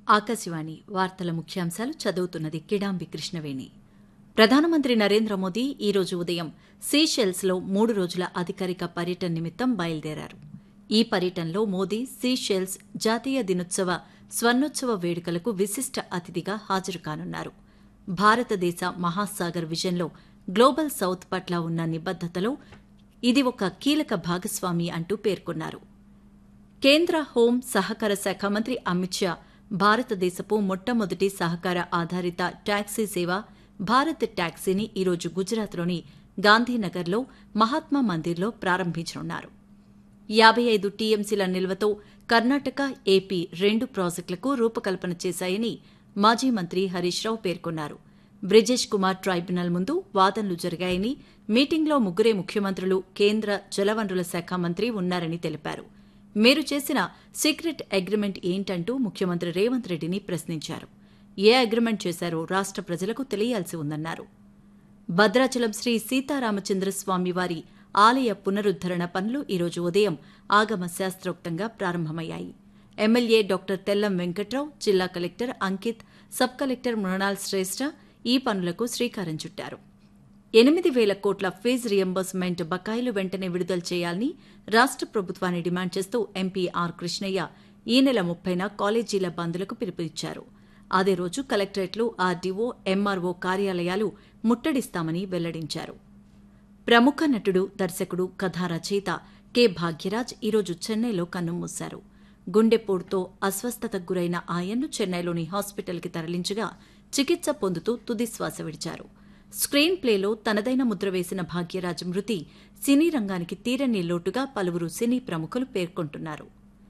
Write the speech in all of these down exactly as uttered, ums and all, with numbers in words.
ఆకాశవాణి వార్తల ముఖ్యాంశాలు చదువుతున్నది కిడాంబి కృష్ణవేణి. ప్రధానమంత్రి నరేంద్ర మోదీ ఈరోజు ఉదయం సీషెల్స్లో మూడు రోజుల అధికారిక పర్యటన నిమిత్తం బయలుదేరారు. ఈ పర్యటనలో మోదీ సీషెల్స్ జాతీయ దినోత్సవ స్వర్ణోత్సవ వేడుకలకు విశిష్ట అతిథిగా హాజరు కానున్నారు. భారతదేశ మహాసాగర్ విజన్లో గ్లోబల్ సౌత్ పట్ల ఉన్న నిబద్దతలో ఇది ఒక కీలక భాగస్వామి అంటూ పేర్కొన్నారు. కేంద్ర హోం సహకార శాఖ మంత్రి అమిత్ షా భారతదేశపు మొట్టమొదటి సహకార ఆధారిత టాక్సీ సేవ భారత్ టాక్సీని ఈరోజు గుజరాత్లోని గాంధీనగర్లో మహాత్మా మందిర్లో ప్రారంభించనున్నారు. యాబై ఐదు టీఎంసీల నిల్వతో కర్ణాటక, ఏపీ రెండు ప్రాజెక్టులకు రూపకల్పన చేశాయని మాజీ మంత్రి హరీష్ రావు పేర్కొన్నారు. బ్రిజేష్ కుమార్ ట్రైబ్యునల్ ముందు వాదనలు జరిగాయని, మీటింగ్లో ముగ్గురే ముఖ్యమంత్రులు, కేంద్ర జలవనరుల శాఖ మంత్రి ఉన్నారని తెలిపారు. మీరు చేసిన సీక్రెట్ అగ్రిమెంట్ ఏంటంటూ ముఖ్యమంత్రి రేవంత్ రెడ్డిని ప్రశ్నించారు. ఏ అగ్రిమెంట్ చేశారో రాష్ట ప్రజలకు తెలియాల్సి ఉందన్నారు. భద్రాచలం శ్రీ సీతారామచంద్రస్వామి వారి ఆలయ పునరుద్దరణ పనులు ఈరోజు ఉదయం ఆగమ శాస్త్రోక్తంగా ప్రారంభమయ్యాయి. ఎమ్మెల్యే డాక్టర్ తెల్లం వెంకట్రావు, జిల్లా collector Ankit, sub collector Mrunal శ్రేష్ఠ ఈ పనులకు శ్రీకారం చుట్టారు. ఎనిమిది వేల కోట్ల ఫీజు రియంబర్స్మెంట్ బకాయిలు వెంటనే విడుదల చేయాలని రాష్ట ప్రభుత్వాన్ని డిమాండ్ చేస్తూ ఎంపీ ఆర్ కృష్ణయ్య ఈ నెల ముప్పైన కాలేజీల బంద్లకు పిలుపునిచ్చారు. అదే రోజు కలెక్టరేట్లు, ఆర్డీఓ, ఎంఆర్ఓ కార్యాలయాలు ముట్టడిస్తామని వెల్లడించారు. ప్రముఖ నటుడు, దర్శకుడు, కథా రచయిత కె భాగ్యరాజ్ ఈరోజు చెన్నైలో కన్నుమూశారు. గుండెపోటుతో అస్వస్థతకు గురైన ఆయన్ను చెన్నైలోని హాస్పిటల్కి తరలించగా చికిత్స పొందుతూ తుదిశ్వాస విడిచారు. స్క్రీన్ ప్లేలో తనదైన ముద్ర వేసిన భాగ్యరాజ్ మృతి సినీ రంగానికి తీరని లోటుగా పలువురు సినీ ప్రముఖులు పేర్కొంటున్నారు.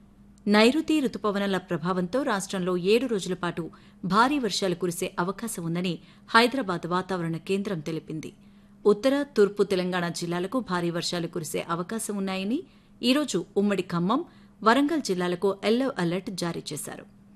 నైరుతి రుతుపవనాల ప్రభావంతో రాష్టంలో ఏడు రోజుల పాటు భారీ వర్షాలు కురిసే అవకాశం ఉందని హైదరాబాద్ వాతావరణ కేంద్రం తెలిపింది. ఉత్తర, తూర్పు తెలంగాణ జిల్లాలకు భారీ వర్షాలు కురిసే అవకాశం ఉన్నాయని ఈరోజు ఉమ్మడి ఖమ్మం, వరంగల్ జిల్లాలకు ఎల్లో అలర్ట్ జారీ చేశారు.